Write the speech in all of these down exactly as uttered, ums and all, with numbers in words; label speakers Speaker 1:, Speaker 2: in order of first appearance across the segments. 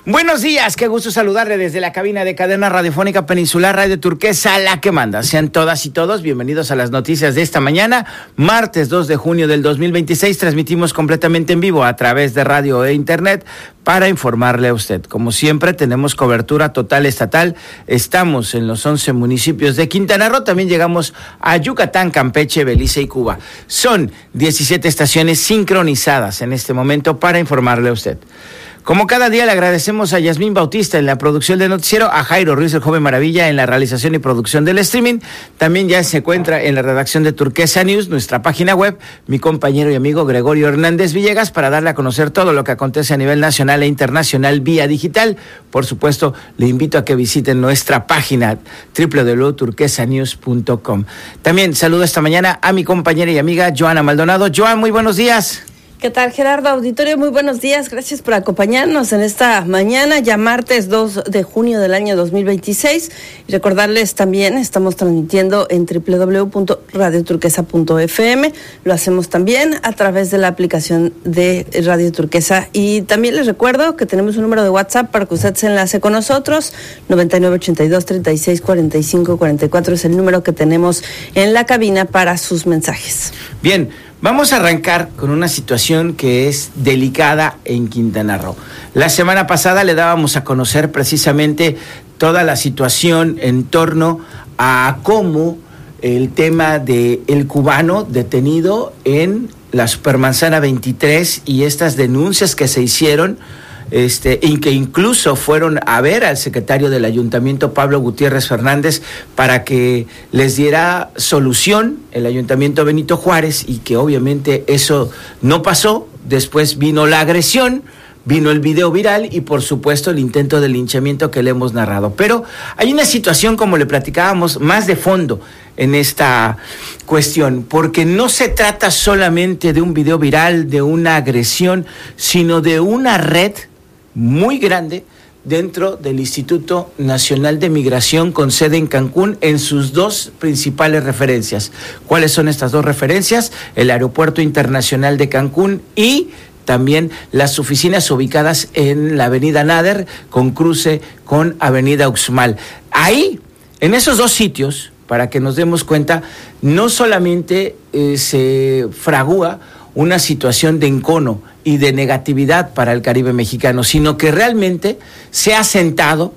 Speaker 1: Buenos días, qué gusto saludarle desde la cabina de Cadena Radiofónica Peninsular Radio Turquesa, la que manda. Sean todas y todos bienvenidos a las noticias de esta mañana, martes dos de junio del dos mil veintiséis. Transmitimos completamente en vivo a través de radio e internet para informarle a usted. Como siempre, tenemos cobertura total estatal. Estamos en los once municipios de Quintana Roo. También llegamos a Yucatán, Campeche, Belice y Cuba. Son diecisiete estaciones sincronizadas en este momento para informarle a usted. Como cada día, le agradecemos a Yasmín Bautista en la producción del noticiero, a Jairo Ruiz, el joven maravilla, en la realización y producción del streaming. También ya se encuentra en la redacción de Turquesa News, nuestra página web, mi compañero y amigo Gregorio Hernández Villegas, para darle a conocer todo lo que acontece a nivel nacional e internacional vía digital. Por supuesto, le invito a que visiten nuestra página doble u doble u doble u punto turquesa news punto com. También saludo esta mañana a mi compañera y amiga Joana Maldonado. Joan, muy buenos días.
Speaker 2: ¿Qué tal, Gerardo? Auditorio, muy buenos días. Gracias por acompañarnos en esta mañana, ya martes dos de junio del año dos mil veintiséis. Y recordarles también, estamos transmitiendo en doble u doble u doble u punto radio turquesa punto efe eme. Lo hacemos también a través de la aplicación de Radio Turquesa. Y también les recuerdo que tenemos un número de WhatsApp para que usted se enlace con nosotros. noventa y nueve ochenta y dos treinta y seis cuarenta y cinco cuarenta y cuatro es el número que tenemos en la cabina para sus mensajes.
Speaker 1: Bien. Vamos a arrancar con una situación que es delicada en Quintana Roo. La semana pasada le dábamos a conocer precisamente toda la situación en torno a cómo el tema del cubano detenido en la Supermanzana veintitrés y estas denuncias que se hicieron, Este, y que incluso fueron a ver al secretario del ayuntamiento, Pablo Gutiérrez Fernández, para que les diera solución el ayuntamiento Benito Juárez, y que obviamente eso no pasó. Después vino la agresión, vino el video viral y por supuesto el intento de linchamiento que le hemos narrado. Pero hay una situación, como le platicábamos, más de fondo en esta cuestión, porque no se trata solamente de un video viral, de una agresión, sino de una red muy grande dentro del Instituto Nacional de Migración con sede en Cancún en sus dos principales referencias. ¿Cuáles son estas dos referencias? El Aeropuerto Internacional de Cancún y también las oficinas ubicadas en la Avenida Nader con cruce con Avenida Uxmal. Ahí, en esos dos sitios, para que nos demos cuenta, no solamente eh, se fragúa una situación de encono y de negatividad para el Caribe mexicano, sino que realmente se ha sentado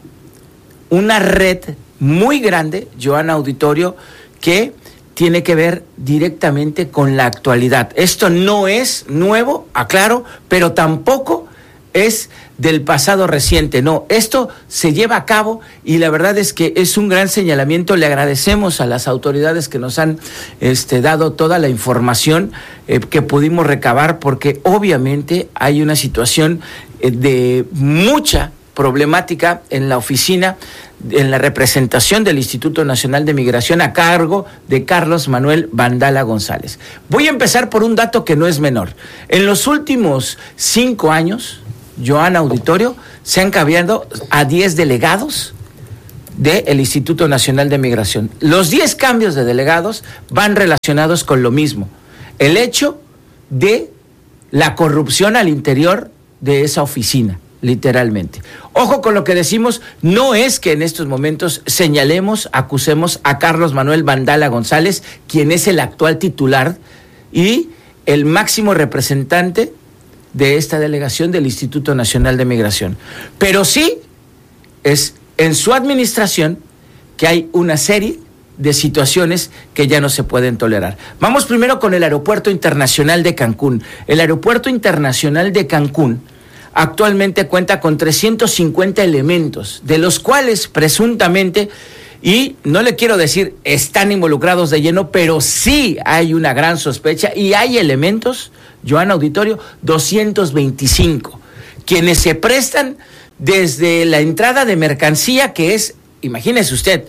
Speaker 1: una red muy grande, Joana Auditorio, que tiene que ver directamente con la actualidad. Esto no es nuevo, aclaro, pero tampoco es del pasado reciente, no, esto se lleva a cabo y la verdad es que es un gran señalamiento. Le agradecemos a las autoridades que nos han este, dado toda la información eh, que pudimos recabar, porque obviamente hay una situación eh, de mucha problemática en la oficina, en la representación del Instituto Nacional de Migración a cargo de Carlos Manuel Vandala González. Voy a empezar por un dato que no es menor. En los últimos cinco años, Joana Auditorio, se han cambiado a diez delegados del Instituto Nacional de Migración. Los diez cambios de delegados van relacionados con lo mismo, el hecho de la corrupción al interior de esa oficina, literalmente. Ojo con lo que decimos, no es que en estos momentos señalemos, acusemos a Carlos Manuel Vandala González, quien es el actual titular y el máximo representante de esta delegación del Instituto Nacional de Migración. Pero sí es en su administración que hay una serie de situaciones que ya no se pueden tolerar. Vamos primero con el Aeropuerto Internacional de Cancún. El Aeropuerto Internacional de Cancún actualmente cuenta con trescientos cincuenta elementos, de los cuales presuntamente, y no le quiero decir están involucrados de lleno, pero sí hay una gran sospecha y hay elementos, Joana Auditorio, doscientos veinticinco, quienes se prestan desde la entrada de mercancía, que es, imagínese usted,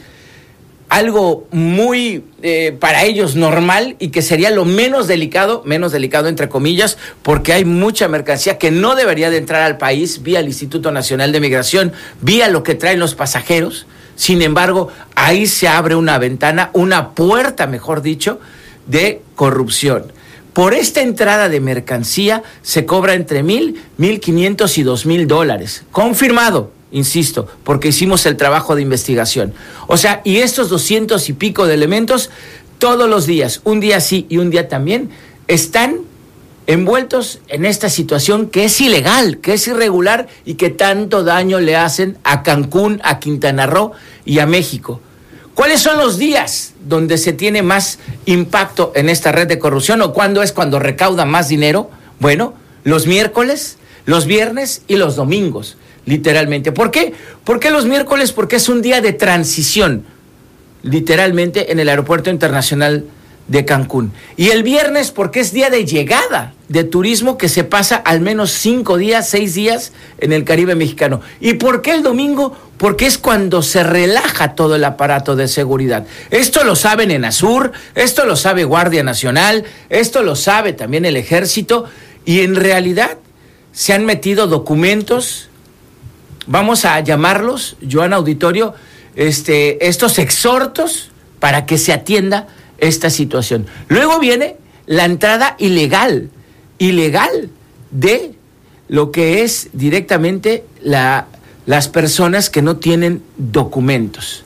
Speaker 1: algo muy eh, para ellos normal y que sería lo menos delicado, menos delicado entre comillas, porque hay mucha mercancía que no debería de entrar al país vía el Instituto Nacional de Migración, vía lo que traen los pasajeros. Sin embargo, ahí se abre una ventana, una puerta, mejor dicho, de corrupción. Por esta entrada de mercancía se cobra entre mil, mil quinientos y dos mil dólares. Confirmado, insisto, porque hicimos el trabajo de investigación. O sea, y estos doscientos y pico de elementos, todos los días, un día sí y un día también, están envueltos en esta situación que es ilegal, que es irregular y que tanto daño le hacen a Cancún, a Quintana Roo y a México. ¿Cuáles son los días donde se tiene más impacto en esta red de corrupción o cuándo es cuando recauda más dinero? Bueno, los miércoles, los viernes y los domingos, literalmente. ¿Por qué? ¿Por qué los miércoles? Porque es un día de transición, literalmente, en el Aeropuerto Internacional de Cancún. Y el viernes porque es día de llegada de turismo que se pasa al menos cinco días, seis días en el Caribe mexicano. ¿Y por qué el domingo? Porque es cuando se relaja todo el aparato de seguridad. Esto lo saben en Azur, esto lo sabe Guardia Nacional, esto lo sabe también el Ejército, y en realidad se han metido documentos, vamos a llamarlos, Joana Auditorio, este, estos exhortos para que se atienda esta situación. Luego viene la entrada ilegal, ilegal de lo que es directamente la, las personas que no tienen documentos.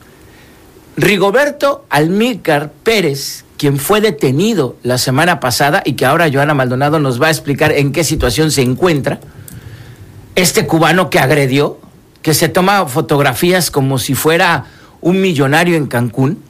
Speaker 1: Rigoberto Almícar Pérez, quien fue detenido la semana pasada y que ahora Joana Maldonado nos va a explicar en qué situación se encuentra, este cubano que agredió, que se toma fotografías como si fuera un millonario en Cancún,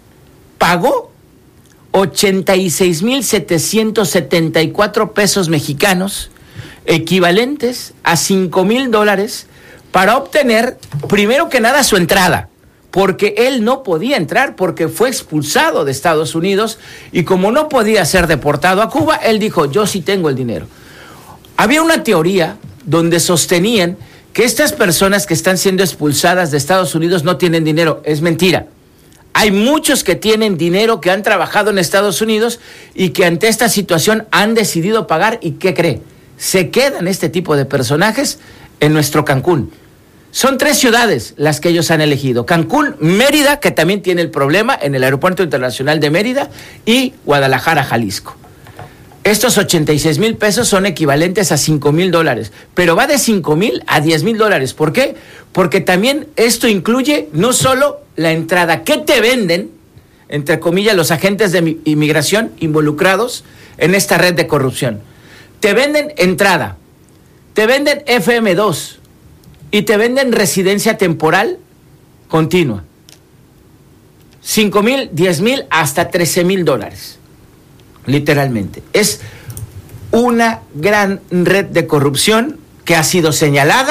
Speaker 1: pagó ochenta y seis mil setecientos setenta y cuatro pesos mexicanos, equivalentes a cinco mil dólares, para obtener, primero que nada, su entrada, porque él no podía entrar porque fue expulsado de Estados Unidos y como no podía ser deportado a Cuba, él dijo, yo sí tengo el dinero. Había una teoría donde sostenían que estas personas que están siendo expulsadas de Estados Unidos no tienen dinero. Es mentira. Hay muchos que tienen dinero, que han trabajado en Estados Unidos y que ante esta situación han decidido pagar. ¿Y qué cree? Se quedan este tipo de personajes en nuestro Cancún. Son tres ciudades las que ellos han elegido. Cancún, Mérida, que también tiene el problema en el Aeropuerto Internacional de Mérida, y Guadalajara, Jalisco. Estos ochenta y seis mil pesos son equivalentes a cinco mil dólares, pero va de cinco mil a diez mil dólares. ¿Por qué? Porque también esto incluye no solo la entrada que te venden, entre comillas, los agentes de inmigración involucrados en esta red de corrupción. Te venden entrada, te venden F M dos y te venden residencia temporal continua. cinco mil, diez mil, hasta trece mil dólares. Literalmente. Es una gran red de corrupción que ha sido señalada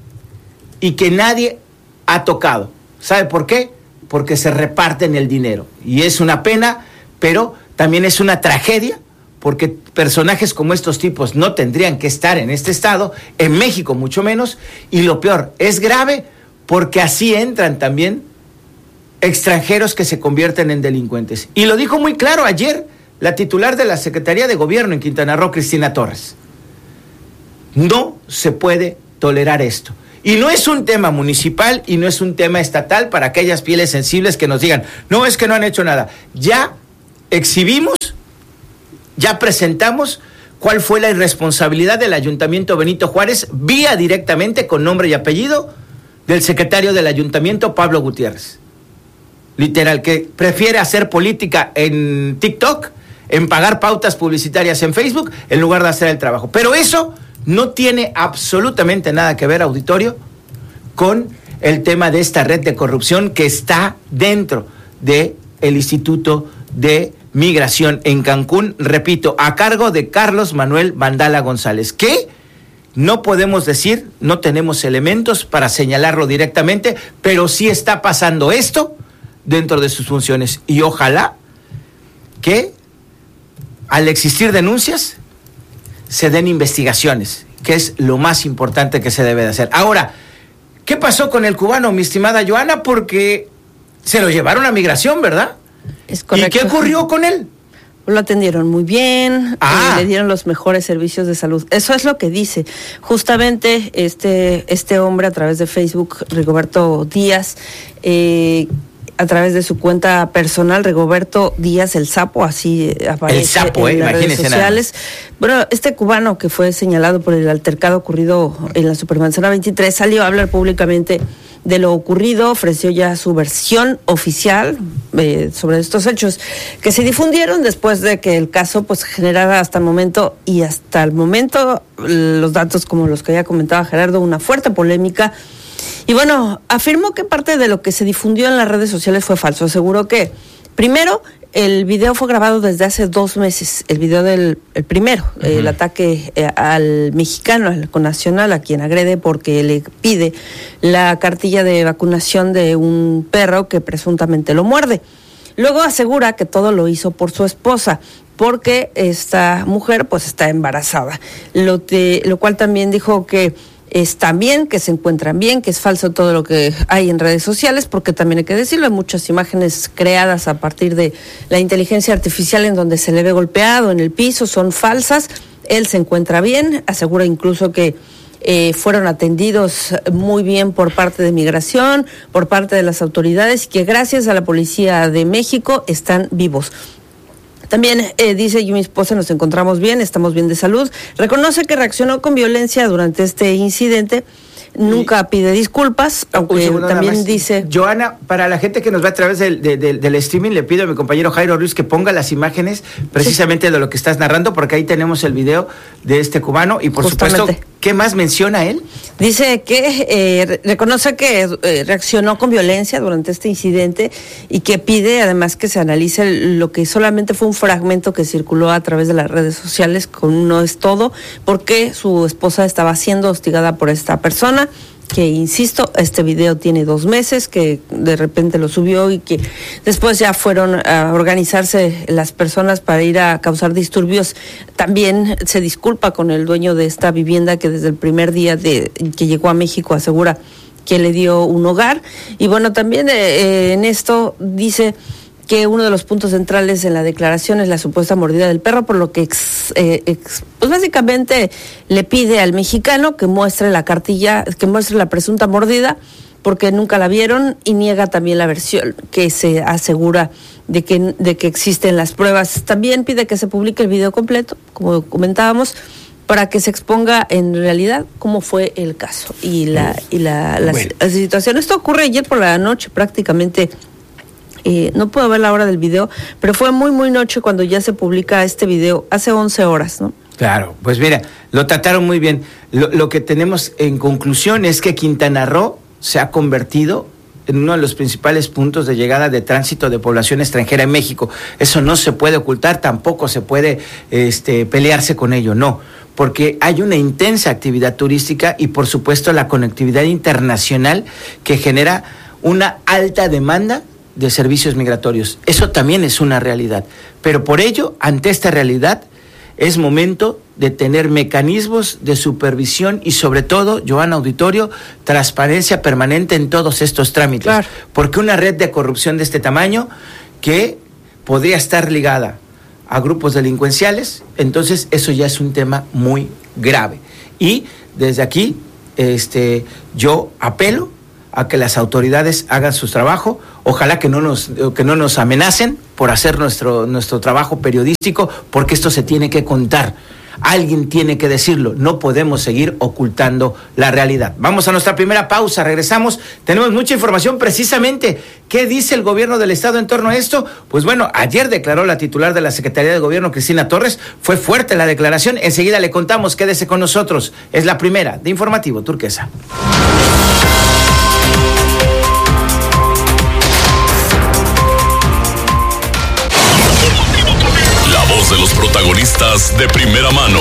Speaker 1: y que nadie ha tocado. ¿Sabe por qué? Porque se reparten el dinero. Y es una pena, pero también es una tragedia, porque personajes como estos tipos no tendrían que estar en este estado, en México mucho menos, y lo peor, es grave porque así entran también extranjeros que se convierten en delincuentes. Y lo dijo muy claro ayer la titular de la Secretaría de Gobierno en Quintana Roo, Cristina Torres. No se puede tolerar esto. Y no es un tema municipal y no es un tema estatal para aquellas pieles sensibles que nos digan, no, es que no han hecho nada. Ya exhibimos, ya presentamos cuál fue la irresponsabilidad del Ayuntamiento Benito Juárez, vía directamente con nombre y apellido del secretario del Ayuntamiento, Pablo Gutiérrez. Literal, que prefiere hacer política en TikTok, en pagar pautas publicitarias en Facebook, en lugar de hacer el trabajo. Pero eso no tiene absolutamente nada que ver, auditorio, con el tema de esta red de corrupción que está dentro del Instituto de Migración en Cancún, repito, a cargo de Carlos Manuel Mandala González, que no podemos decir, no tenemos elementos para señalarlo directamente, pero sí está pasando esto dentro de sus funciones. Y ojalá que al existir denuncias se den investigaciones, que es lo más importante que se debe de hacer. Ahora, ¿qué pasó con el cubano, mi estimada Joana? Porque se lo llevaron a migración, ¿verdad?
Speaker 2: Es correcto.
Speaker 1: ¿Y qué ocurrió con él?
Speaker 2: Lo atendieron muy bien,
Speaker 1: ah.
Speaker 2: eh, le dieron los mejores servicios de salud. Eso es lo que dice. Justamente este, este hombre a través de Facebook, Rigoberto Díaz, eh, a través de su cuenta personal, Rigoberto Díaz el Sapo, así aparece
Speaker 1: el Sapo,
Speaker 2: en
Speaker 1: eh,
Speaker 2: las redes sociales. Nada. Bueno, este cubano que fue señalado por el altercado ocurrido en la Supermanzana veintitrés salió a hablar públicamente de lo ocurrido, ofreció ya su versión oficial eh, sobre estos hechos que se difundieron después de que el caso pues generara hasta el momento y hasta el momento los datos como los que ya comentaba Gerardo, una fuerte polémica. Y bueno, afirmó que parte de lo que se difundió en las redes sociales fue falso. Aseguró que, primero, el video fue grabado desde hace dos meses, el video del el primero, uh-huh. el ataque eh, al mexicano, al connacional, a quien agrede porque le pide la cartilla de vacunación de un perro que presuntamente lo muerde. Luego asegura que todo lo hizo por su esposa, porque esta mujer pues está embarazada, lo, te, lo cual también dijo que están bien, que se encuentran bien, que es falso todo lo que hay en redes sociales, porque también hay que decirlo, hay muchas imágenes creadas a partir de la inteligencia artificial en donde se le ve golpeado en el piso, son falsas. Él se encuentra bien, asegura incluso que eh, fueron atendidos muy bien por parte de Migración, por parte de las autoridades, y que gracias a la Policía de México están vivos. También eh, dice, yo y mi esposa nos encontramos bien, estamos bien de salud. Reconoce que reaccionó con violencia durante este incidente. Nunca y, pide disculpas, aunque también dice...
Speaker 1: Joana, para la gente que nos ve a través del, del, del streaming, le pido a mi compañero Jairo Ruiz que ponga las imágenes precisamente sí. de lo que estás narrando, porque ahí tenemos el video de este cubano y por Justamente. supuesto, ¿qué más menciona él?
Speaker 2: Dice que eh, reconoce que eh, reaccionó con violencia durante este incidente y que pide además que se analice lo que solamente fue un fragmento que circuló a través de las redes sociales, con no es todo, porque su esposa estaba siendo hostigada por esta persona, que insisto, este video tiene dos meses, que de repente lo subió y que después ya fueron a organizarse las personas para ir a causar disturbios. También se disculpa con el dueño de esta vivienda que desde el primer día de que llegó a México asegura que le dio un hogar. Y bueno, también eh, en esto dice que uno de los puntos centrales en la declaración es la supuesta mordida del perro, por lo que ex, eh, ex, pues básicamente le pide al mexicano que muestre la cartilla, que muestre la presunta mordida, porque nunca la vieron, y niega también la versión que se asegura de que, de que existen las pruebas. También pide que se publique el video completo, como comentábamos, para que se exponga en realidad cómo fue el caso y la, y la, la, bueno. la situación. Esto ocurre ayer por la noche prácticamente. Eh, no puedo ver la hora del video, pero fue muy, muy noche cuando ya se publica este video, hace once horas, ¿no?
Speaker 1: Claro, pues mira, lo trataron muy bien. Lo, lo que tenemos en conclusión es que Quintana Roo se ha convertido en uno de los principales puntos de llegada de tránsito de población extranjera en México. Eso no se puede ocultar, tampoco se puede este, pelearse con ello, no. Porque hay una intensa actividad turística y, por supuesto, la conectividad internacional que genera una alta demanda de servicios migratorios. Eso también es una realidad. Pero por ello, ante esta realidad, es momento de tener mecanismos de supervisión y, sobre todo, Joana Auditorio, transparencia permanente en todos estos trámites. Claro. Porque una red de corrupción de este tamaño, que podría estar ligada a grupos delincuenciales, entonces eso ya es un tema muy grave. Y desde aquí, este, yo apelo a que las autoridades hagan su trabajo. Ojalá que no nos que no nos amenacen por hacer nuestro nuestro trabajo periodístico, porque esto se tiene que contar. Alguien tiene que decirlo. No podemos seguir ocultando la realidad. Vamos a nuestra primera pausa. Regresamos. Tenemos mucha información precisamente. ¿Qué dice el gobierno del estado en torno a esto? Pues bueno, ayer declaró la titular de la Secretaría de Gobierno, Cristina Torres. Fue fuerte la declaración. Enseguida le contamos. Quédese con nosotros. Es la primera de Informativo Turquesa.
Speaker 3: De los protagonistas de primera mano.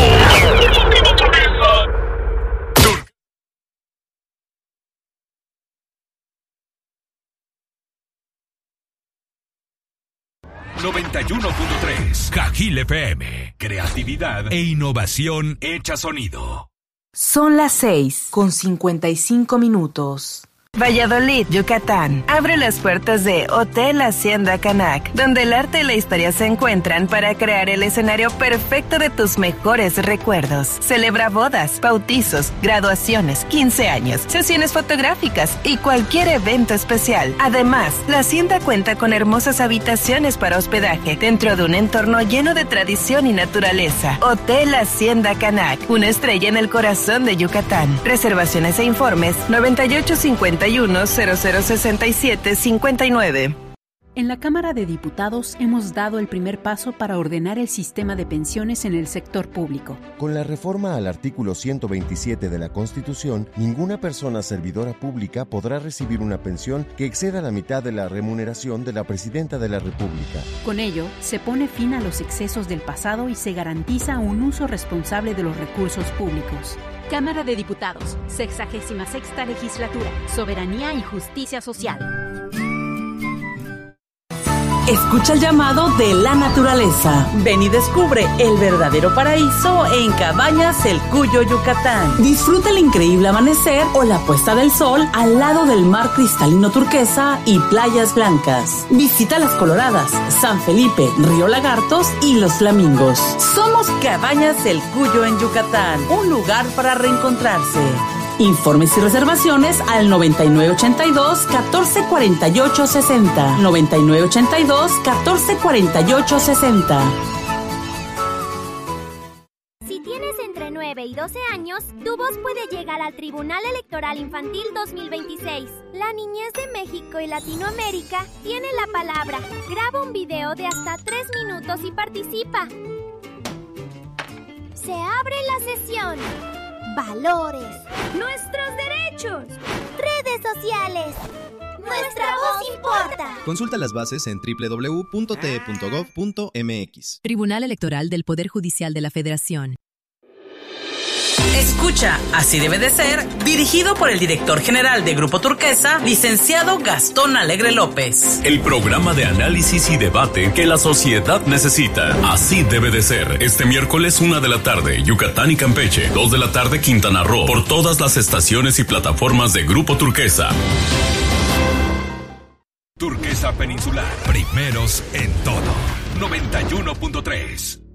Speaker 3: noventa y uno punto tres Cajil F M. Creatividad e innovación hecha sonido.
Speaker 4: Son las seis con cincuenta y cinco minutos. Valladolid, Yucatán. Abre las puertas de Hotel Hacienda Canac, donde el arte y la historia se encuentran para crear el escenario perfecto de tus mejores recuerdos. Celebra bodas, bautizos, graduaciones, quince años, sesiones fotográficas y cualquier evento especial. Además, la hacienda cuenta con hermosas habitaciones para hospedaje dentro de un entorno lleno de tradición y naturaleza. Hotel Hacienda Canac, una estrella en el corazón de Yucatán. Reservaciones e informes noventa y ocho cincuenta y uno cero cero sesenta y siete cincuenta y nueve.
Speaker 5: En la Cámara de Diputados hemos dado el primer paso para ordenar el sistema de pensiones en el sector público.
Speaker 6: Con la reforma al artículo ciento veintisiete de la Constitución, ninguna persona servidora pública podrá recibir una pensión que exceda la mitad de la remuneración de la Presidenta de la República.
Speaker 5: Con ello, se pone fin a los excesos del pasado y se garantiza un uso responsable de los recursos públicos.
Speaker 7: Cámara de Diputados, sexagésima sexta legislatura, Soberanía y Justicia Social.
Speaker 8: Escucha el llamado de la naturaleza. Ven y descubre el verdadero paraíso en Cabañas El Cuyo, Yucatán. Disfruta el increíble amanecer o la puesta del sol al lado del mar cristalino turquesa y playas blancas. Visita Las Coloradas, San Felipe, Río Lagartos y Los Flamingos. Somos Cabañas El Cuyo en Yucatán, un lugar para reencontrarse. Informes y reservaciones al noventa y nueve ochenta y dos catorce cuarenta y ocho sesenta. noventa y nueve ochenta y dos catorce cuarenta y ocho sesenta.
Speaker 9: Si tienes entre nueve y doce años, tu voz puede llegar al Tribunal Electoral Infantil dos mil veintiséis. La niñez de México y Latinoamérica tiene la palabra. Graba un video de hasta tres minutos y participa. Se abre la sesión. Valores. Nuestros derechos. Redes sociales. Nuestra voz importa.
Speaker 10: Consulta las bases en doble u doble u doble u punto t e punto gov punto m x.
Speaker 11: Tribunal Electoral del Poder Judicial de la Federación.
Speaker 8: Escucha, así debe de ser, dirigido por el director general de Grupo Turquesa, licenciado Gastón Alegre López.
Speaker 3: El programa de análisis y debate que la sociedad necesita. Así debe de ser. Este miércoles, una de la tarde, Yucatán y Campeche. Dos de la tarde, Quintana Roo. Por todas las estaciones y plataformas de Grupo Turquesa. Turquesa Peninsular. Primeros en todo. noventa y uno punto tres.